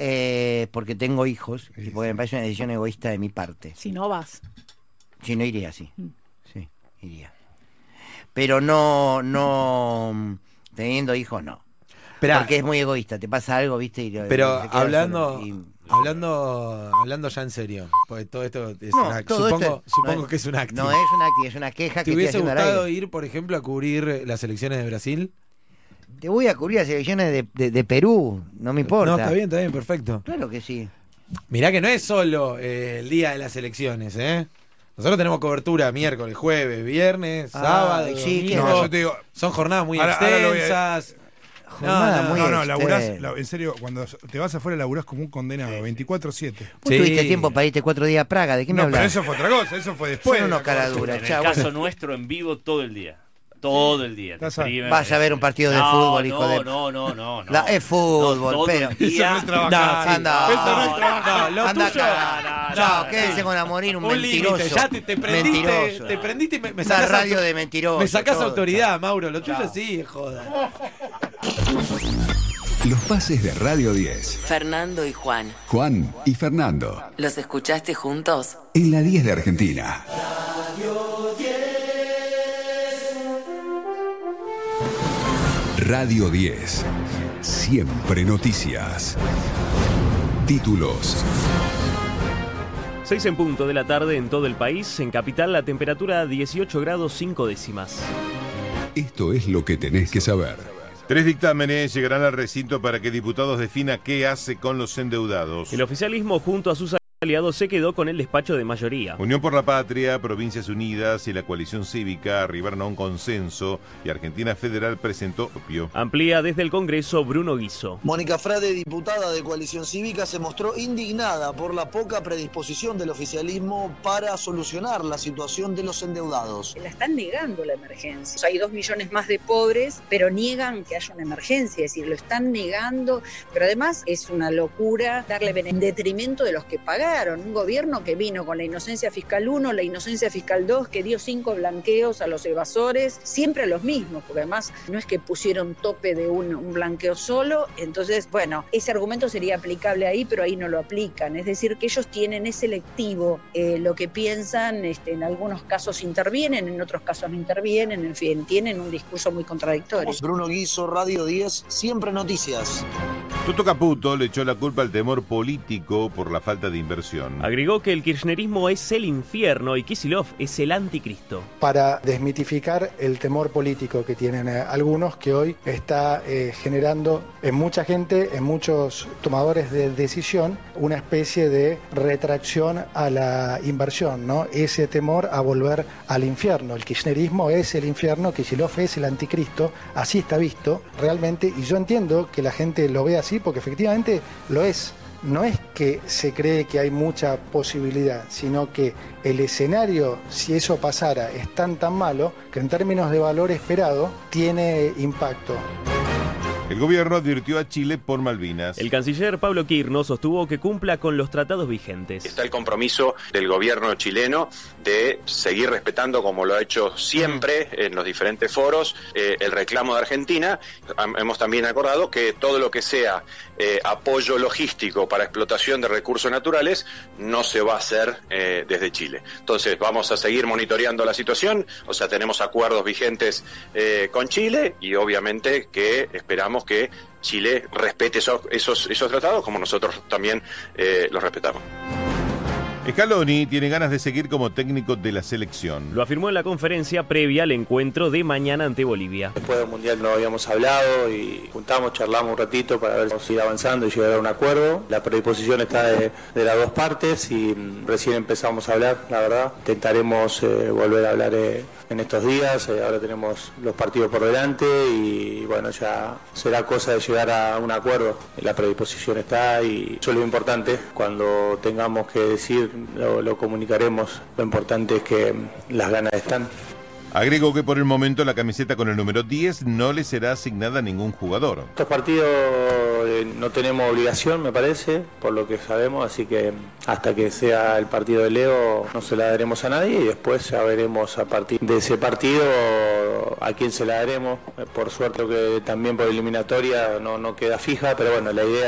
porque tengo hijos y porque me parece una decisión egoísta de mi parte. Si no vas. Si no iría, sí. Sí, iría. Pero no teniendo hijos, no. Porque es muy egoísta, te pasa algo, ¿viste? Pero hablando ya en serio, porque todo esto es supongo que es un acting. No es un acting, es una queja que ¿te hubiese gustado ir, por ejemplo, a cubrir las elecciones de Brasil? Te voy a cubrir las elecciones de Perú, no me importa. No, está bien, perfecto. Claro que sí. Mirá que no es solo el día de las elecciones, ¿eh? Nosotros tenemos cobertura miércoles, jueves, viernes, sábado, sí, domingo. No, yo te digo, son jornadas muy extensas. Laburás, en serio, cuando te vas afuera laburás como un condenado, 24/7. Vos tuviste tiempo para irte 4 días a Praga, ¿de qué me hablas? Pero eso fue otra cosa, eso fue después. Son unos caraduras, En el caso nuestro, en vivo todo el día. Todo el día. Vas a ver un partido de fútbol, hijo de... No. Es fútbol, pero... Eso no es trabajar. No, quédense con a morir un mentiroso. Límite, ya te prendiste y me sacás radio de mentiroso. Me sacás autoridad, Mauro, lo tuyo sí, joda. Los pases de Radio 10. Fernando y Juan. Juan y Fernando. ¿Los escuchaste juntos? En la 10 de Argentina. Radio 10. Siempre noticias. Títulos. 6 en punto de la tarde en todo el país. En Capital la temperatura 18 grados 5 décimas. Esto es lo que tenés que saber. 3 dictámenes llegarán al recinto para que diputados defina qué hace con los endeudados. El oficialismo junto a sus aliados se quedó con el despacho de mayoría. Unión por la Patria, Provincias Unidas y la Coalición Cívica arribaron a un consenso y Argentina Federal presentó propio. Amplía desde el Congreso Bruno Guiso. Mónica Frade, diputada de Coalición Cívica, se mostró indignada por la poca predisposición del oficialismo para solucionar la situación de los endeudados. La están negando la emergencia. O sea, hay 2 millones más de pobres, pero niegan que haya una emergencia, es decir, lo están negando, pero además es una locura darle en detrimento de los que pagaron. Un gobierno que vino con la inocencia fiscal 1, la inocencia fiscal 2, que dio 5 blanqueos a los evasores, siempre a los mismos, porque además no es que pusieron tope de un blanqueo solo. Entonces, bueno, ese argumento sería aplicable ahí, pero ahí no lo aplican. Es decir, que ellos tienen, es selectivo lo que piensan, en algunos casos intervienen, en otros casos no intervienen, en fin, tienen un discurso muy contradictorio. Bruno Guiso, Radio 10, Siempre Noticias. Toto Caputo le echó la culpa al temor político por la falta de inversión. Agregó que el kirchnerismo es el infierno y Kicillof es el anticristo. Para desmitificar el temor político que tienen algunos, que hoy está generando en mucha gente, en muchos tomadores de decisión, una especie de retracción a la inversión, ¿no? Ese temor a volver al infierno. El kirchnerismo es el infierno, Kicillof es el anticristo, así está visto realmente, y yo entiendo que la gente lo ve así porque efectivamente lo es. No es que se cree que hay mucha posibilidad, sino que el escenario, si eso pasara, es tan malo que en términos de valor esperado tiene impacto. El gobierno advirtió a Chile por Malvinas. El canciller Pablo Quirno sostuvo que cumpla con los tratados vigentes. Está el compromiso del gobierno chileno de seguir respetando, como lo ha hecho siempre en los diferentes foros, el reclamo de Argentina. Hemos también acordado que todo lo que sea apoyo logístico para explotación de recursos naturales no se va a hacer desde Chile. Entonces vamos a seguir monitoreando la situación, o sea, tenemos acuerdos vigentes con Chile y obviamente que esperamos que Chile respete esos tratados como nosotros también los respetamos. Scaloni tiene ganas de seguir como técnico de la selección. Lo afirmó en la conferencia previa al encuentro de mañana ante Bolivia. Después del Mundial no habíamos hablado y charlamos un ratito para ver cómo seguir avanzando y llegar a un acuerdo. La predisposición está de las dos partes y recién empezamos a hablar, la verdad. Intentaremos volver a hablar en estos días. Ahora tenemos los partidos por delante y bueno, ya será cosa de llegar a un acuerdo. La predisposición está y eso es lo importante. Cuando tengamos que decir lo comunicaremos. Lo importante es que las ganas están. Agregó que por el momento la camiseta con el número 10 no le será asignada a ningún jugador. Estos partidos no tenemos obligación, me parece, por lo que sabemos, así que hasta que sea el partido de Leo no se la daremos a nadie y después ya veremos a partir de ese partido a quién se la daremos. Por suerte que también por eliminatoria no queda fija, pero bueno, la idea